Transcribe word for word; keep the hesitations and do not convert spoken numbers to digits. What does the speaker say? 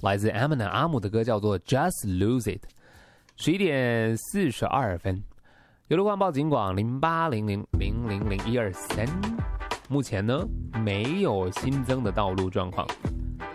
来自 Eminem 阿姆的歌叫做 Just Lose It。十一点四十二分，有路况报警广零八零零零零零一二三。目前呢没有新增的道路状况。